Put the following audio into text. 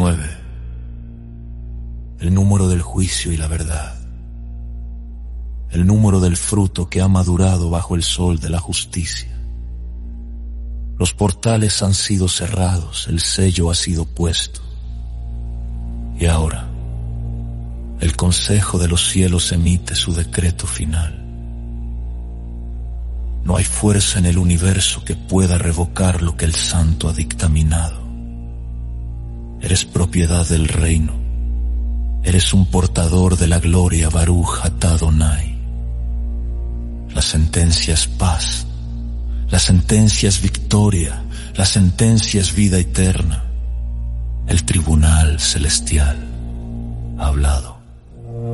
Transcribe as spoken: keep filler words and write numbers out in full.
nueve. El número del juicio y la verdad. El número del fruto que ha madurado bajo el sol de la justicia. Los portales han sido cerrados, el sello ha sido puesto. Y ahora, el Consejo de los Cielos emite su decreto final. No hay fuerza en el universo que pueda revocar lo que el Santo ha dictaminado. Eres propiedad del reino. Eres un portador de la gloria Baruch Atah Adonai. La sentencia es paz. La sentencia es victoria. La sentencia es vida eterna. El tribunal celestial ha hablado.